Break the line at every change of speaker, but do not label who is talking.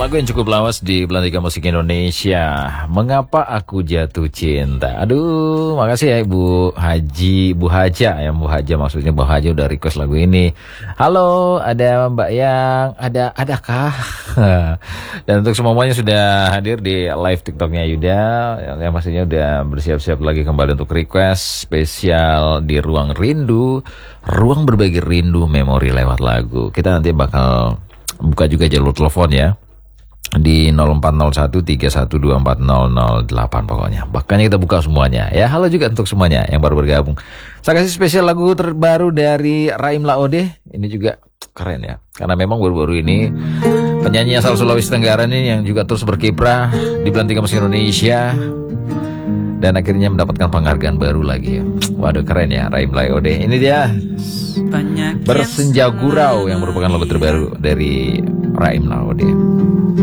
lagu yang cukup lawas di Belantika Musik Indonesia. Mengapa Aku Jatuh Cinta. Aduh, makasih ya Bu Haja ya, Bu Haja maksudnya, Bu Haja udah request lagu ini. Halo, ada Mbak Yang, adakah? Dan untuk semuanya sudah hadir di live TikToknya Yuda, yang maksudnya udah bersiap-siap lagi kembali untuk request spesial di Ruang Rindu, ruang berbagi rindu memori lewat lagu. Kita nanti bakal buka juga jalur telepon ya di 040131240008 pokoknya. Bahkan kita buka semuanya ya. Halo juga untuk semuanya yang baru bergabung. Saya kasih spesial lagu terbaru dari Raim Laode. Ini juga keren ya, karena memang baru-baru ini penyanyi asal Sulawesi Tenggara ini yang juga terus berkiprah di Belantika Musik Indonesia dan akhirnya mendapatkan penghargaan baru lagi ya. Waduh, keren ya Raim Laode. Ini dia Bersenja Gurau yang merupakan lagu terbaru dari Raim Laode.